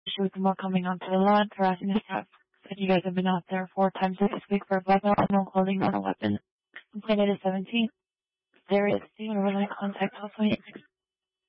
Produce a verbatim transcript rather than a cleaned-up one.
issue with Kamal coming onto the lawn, harassing the staff. Said you guys have been out there four times this week for a black belt, no clothing, not a weapon. Complaint is seventeen. There is Stephen Overland contact, also eight six